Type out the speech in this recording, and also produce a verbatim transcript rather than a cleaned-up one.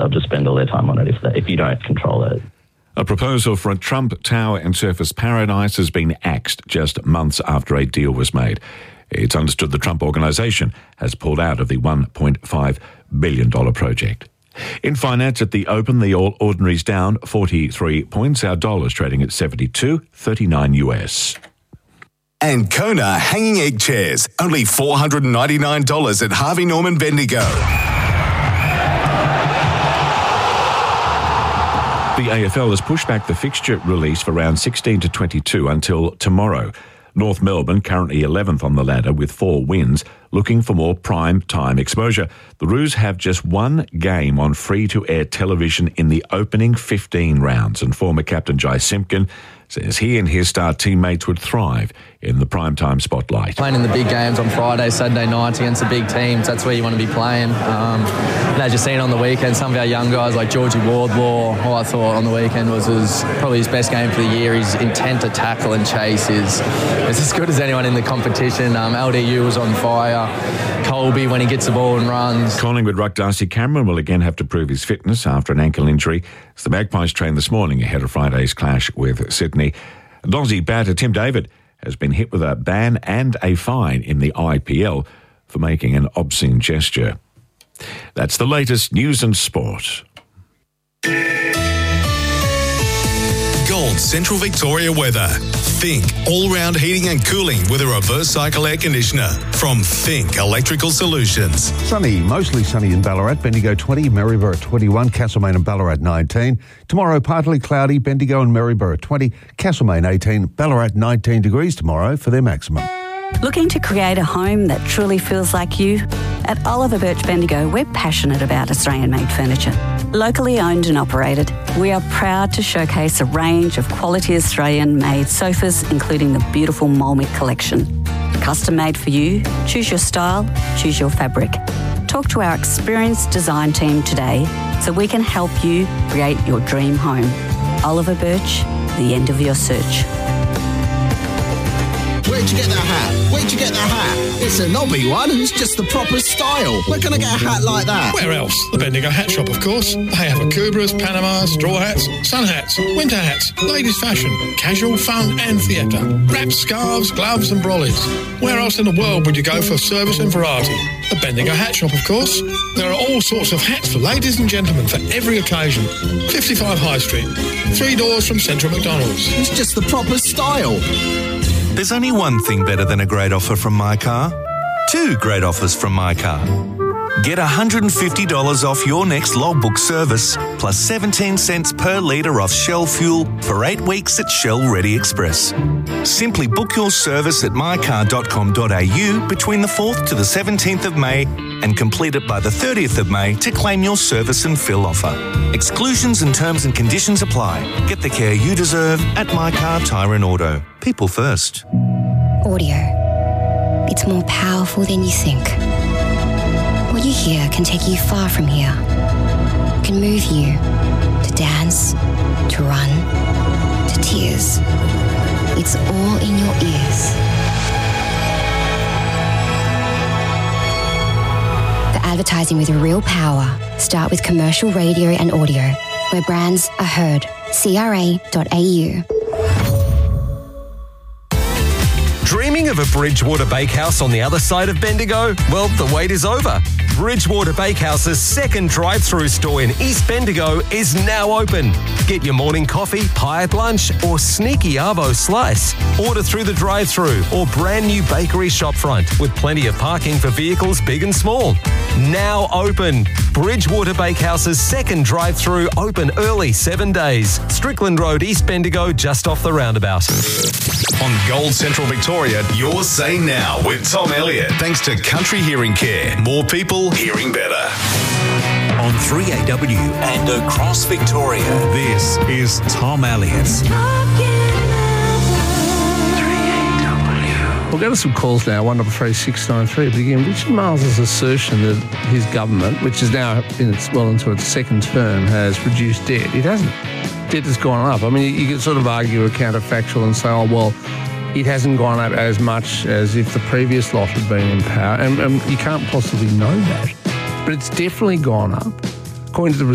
they'll just spend all their time on it if, they, if you don't control it. A proposal for a Trump Tower in Surfers Paradise has been axed just months after a deal was made. It's understood the Trump organisation has pulled out of the one point five billion dollars project. In finance at the Open, the All Ordinaries down forty-three points. Our dollar's trading at seventy-two thirty-nine U S. Ancona hanging egg chairs, only four hundred ninety-nine dollars at Harvey Norman Bendigo. The A F L has pushed back the fixture release for round sixteen to twenty-two until tomorrow. North Melbourne, currently eleventh on the ladder with four wins, looking for more prime time exposure. The Roos have just one game on free-to-air television in the opening fifteen rounds, and former captain Jai Simpkin says he and his star teammates would thrive in the primetime spotlight. Playing in the big games on Friday, Saturday nights against the big teams, that's where you want to be playing. Um, and as you've seen on the weekend, some of our young guys like Georgie Wardlaw, who I thought on the weekend was his, probably his best game for the year. His intent to tackle and chase is, is as good as anyone in the competition. Um, L D U was on fire. Colby, when he gets the ball and runs. Collingwood ruck Darcy Cameron will again have to prove his fitness after an ankle injury as the Magpies trained this morning ahead of Friday's clash with Sydney. Aussie batter Tim David has been hit with a ban and a fine in the I P L for making an obscene gesture. That's the latest news and sport. Gold Central Victoria weather. Think all-round heating and cooling with a reverse cycle air conditioner from Think Electrical Solutions. Sunny, mostly sunny in Ballarat, Bendigo twenty, Maryborough Twenty-one, Castlemaine and Ballarat nineteen. Tomorrow partly cloudy, Bendigo and Maryborough twenty, Castlemaine eighteen, Ballarat nineteen degrees tomorrow for their maximum. Looking to create a home that truly feels like you? At Oliver Birch Bendigo, we're passionate about Australian-made furniture. Locally owned and operated, we are proud to showcase a range of quality Australian-made sofas, including the beautiful Molmick collection. Custom made for you, choose your style, choose your fabric. Talk to our experienced design team today so we can help you create your dream home. Oliver Birch, the end of your search. Where'd you get that hat? Where'd you get that hat? It's a knobby one and it's just the proper style. Where can I get a hat like that? Where else? The Bendigo Hat Shop, of course. They have Akubras, Panamas, straw hats, sun hats, winter hats, ladies' fashion, casual, fun and theatre. Wraps, scarves, gloves and brollies. Where else in the world would you go for service and variety? The Bendigo Hat Shop, of course. There are all sorts of hats for ladies and gentlemen for every occasion. fifty-five High Street. Three doors from Central McDonald's. It's just the proper style. There's only one thing better than a great offer from My Car. Two great offers from My Car. Get one hundred fifty dollars off your next logbook service, plus seventeen cents per litre off Shell fuel for eight weeks at Shell Ready Express. Simply book your service at my car dot com dot a u between the fourth to the seventeenth of May and complete it by the thirtieth of May to claim your service and fill offer. Exclusions and terms and conditions apply. Get the care you deserve at My Car Tyre and Auto. People first. Audio. It's more powerful than you think. What you hear can take you far from here. It can move you to dance, to run, to tears. It's all in your ears. For advertising with real power, start with commercial radio and audio, where brands are heard. C R A dot A U. Dreaming of a Bridgewater Bakehouse on the other side of Bendigo? Well, the wait is over. Bridgewater Bakehouse's second drive-through store in East Bendigo is now open. Get your morning coffee, pie at lunch, or sneaky arvo slice. Order through the drive-through or brand new bakery shopfront with plenty of parking for vehicles big and small. Now open. Bridgewater Bakehouse's second drive-through open early seven days. Strickland Road, East Bendigo, just off the roundabout. On Gold Central Victoria, your say now with Tom Elliott. Thanks to Country Hearing Care. More people hearing better. On three A W and across Victoria, this is Tom Elliott. We'll go to some calls now, one double three six nine three. But again, Richard Marles' assertion that his government, which is now in its well into its second term, has reduced debt. It hasn't. Debt has gone up. I mean, you can sort of argue a counterfactual and say, oh, well, it hasn't gone up as much as if the previous lot had been in power. And, and you can't possibly know that. But it's definitely gone up. According to the